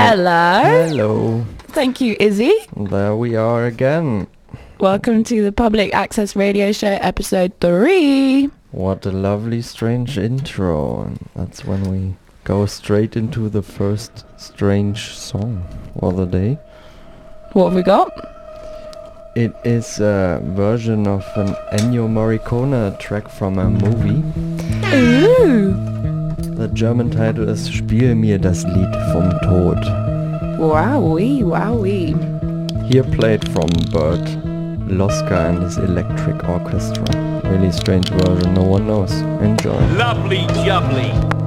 Hello. Hello. Thank you, Izzy. There we are again. Welcome to the Public Access Radio Show, episode 3. What a lovely, strange intro. And that's when we go straight into the first strange song of the day. What have we got? It is a version of an Ennio Morricone track from a movie. Ooh. The German title is Spiel mir das Lied vom Tod. Wowee, wowee. Here played from Bert Loska and his electric orchestra. Really strange version, no one knows. Enjoy. Lovely jubbly.